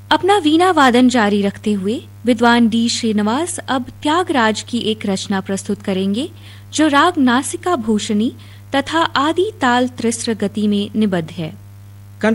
अपना वीणा वादन जारी रखते हुए विद्वान डी श्रीनिवास अब त्यागराज की एक रचना प्रस्तुत करेंगे जो राग नासिका भूषणी तथा आदि ताल त्रिस्र गति में निबद्ध है।